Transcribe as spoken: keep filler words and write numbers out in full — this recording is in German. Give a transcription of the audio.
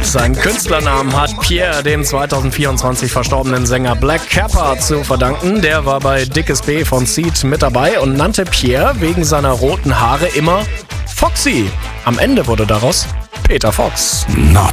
Seinen Künstlernamen hat Pierre dem zweitausendvierundzwanzig verstorbenen Sänger Black Kappa zu verdanken. Der war bei Dickes B von Seed mit dabei und nannte Pierre wegen seiner roten Haare immer Foxy. Am Ende wurde daraus Peter Fox. Not